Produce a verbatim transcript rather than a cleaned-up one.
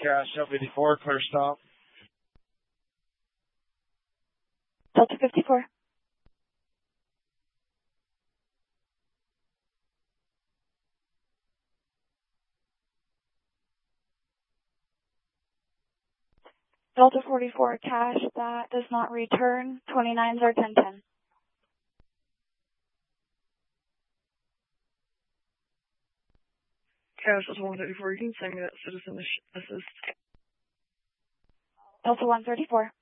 Cash L fifty-four, clear stop. Delta fifty-four. Delta forty-four, cash, that does not return. twenty-nines are ten ten. Cash is one thirty-four. You can send me that citizen assist. Delta one thirty-four.